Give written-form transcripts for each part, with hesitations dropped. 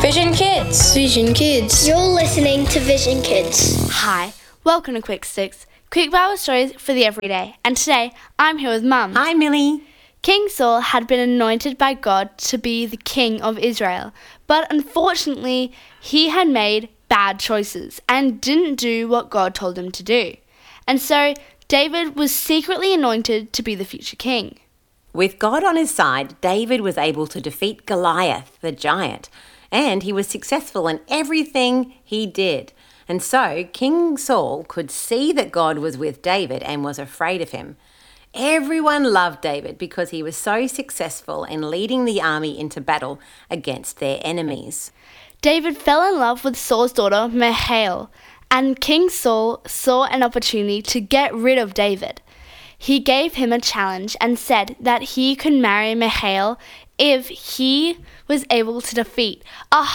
Vision Kids. Vision Kids. You're listening to Vision Kids. Hi, welcome to Quick Sticks, quick Bible stories for the everyday. And today, I'm here with Mum. Hi, Millie. King Saul had been anointed by God to be the king of Israel, but unfortunately, he had made bad choices and didn't do what God told him to do. And so, David was secretly anointed to be the future king. With God on his side, David was able to defeat Goliath, the giant, and he was successful in everything he did. And so King Saul could see that God was with David and was afraid of him. Everyone loved David because he was so successful in leading the army into battle against their enemies. David fell in love with Saul's daughter, Michal, and King Saul saw an opportunity to get rid of David. He gave him a challenge and said that he could marry Michal if he was able to defeat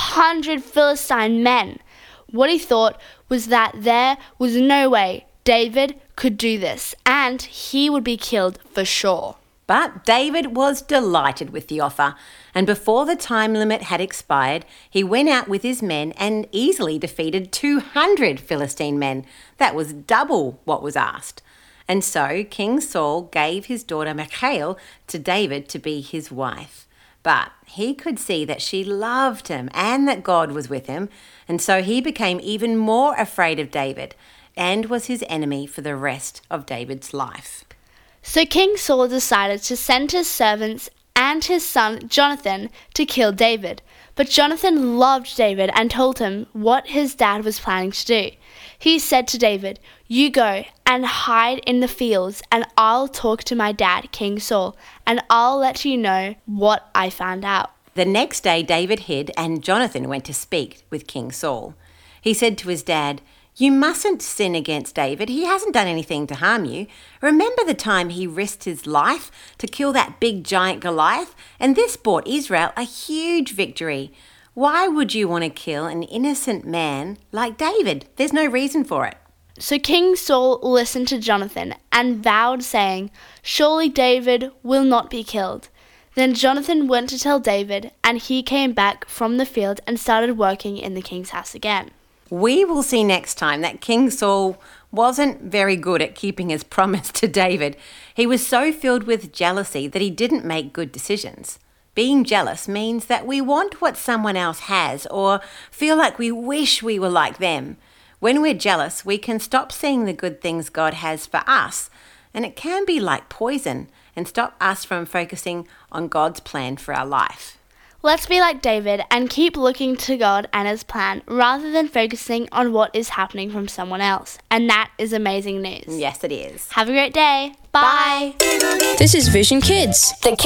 100 Philistine men. What he thought was that there was no way David could do this, and he would be killed for sure. But David was delighted with the offer, and before the time limit had expired, he went out with his men and easily defeated 200 Philistine men. That was double what was asked. And so King Saul gave his daughter Michal to David to be his wife. But he could see that she loved him and that God was with him, and so he became even more afraid of David and was his enemy for the rest of David's life. So King Saul decided to send his servants and his son Jonathan to kill David. But Jonathan loved David and told him what his dad was planning to do. He said to David, "You go and hide in the fields, and I'll talk to my dad, King Saul, and I'll let you know what I found out." The next day David hid and Jonathan went to speak with King Saul. He said to his dad, "You mustn't sin against David. He hasn't done anything to harm you. Remember the time he risked his life to kill that big giant Goliath? And this brought Israel a huge victory. Why would you want to kill an innocent man like David? There's no reason for it." So King Saul listened to Jonathan and vowed, saying, "Surely David will not be killed." Then Jonathan went to tell David, and he came back from the field and started working in the king's house again. We will see next time that King Saul wasn't very good at keeping his promise to David. He was so filled with jealousy that he didn't make good decisions. Being jealous means that we want what someone else has or feel like we wish we were like them. When we're jealous, we can stop seeing the good things God has for us, and it can be like poison and stop us from focusing on God's plan for our life. Let's be like David and keep looking to God and his plan rather than focusing on what is happening from someone else. And that is amazing news. Yes, it is. Have a great day. Bye. This is Vision Kids. The